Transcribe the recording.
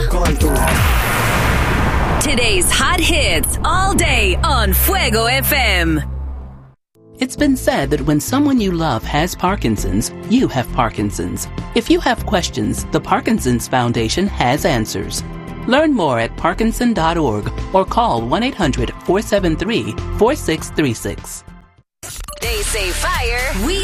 Today's hot hits all day on Fuego FM. It's been said that when someone you love has Parkinson's, you have Parkinson's. If you have questions, the Parkinson's Foundation has answers. Learn more at parkinson.org or call 1-800-473-4636. They say fire, we